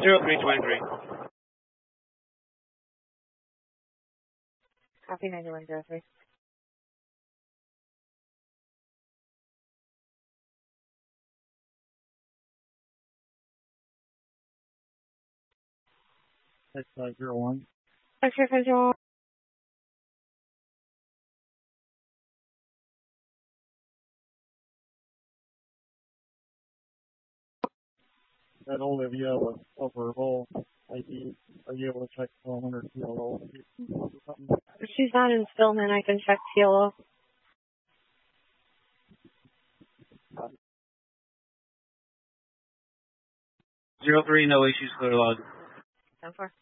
0323. Copy 9103. That's 501. X-ray 501. That Olivia was overable ID. Are you able to check Stillman or TLO? She's not in Stillman. I can check TLO. 03, no issues, clear log. 10-4.